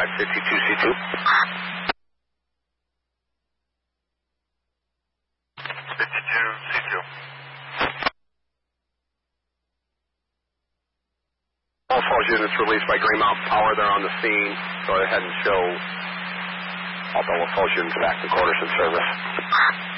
52C2. All Falls units released by Green Mountain Power. They're on the scene. Go ahead and show all Bella Falls units back to quarters in service.